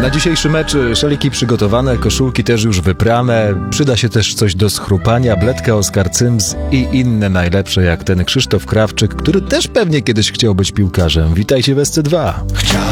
Na dzisiejszy mecz szaliki przygotowane, koszulki też już wyprane, przyda się też coś do schrupania, Bledka, Oskar Cyms i inne najlepsze jak ten Krzysztof Krawczyk, który też pewnie kiedyś chciał być piłkarzem. Witajcie w SC2.